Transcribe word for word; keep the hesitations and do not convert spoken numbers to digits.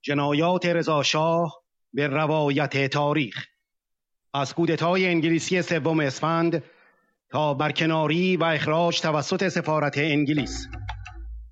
جنایات رضا شاه به روایت تاریخ، از کودتای انگلیسی سوم اسفند تا برکناری و اخراج توسط سفارت انگلیس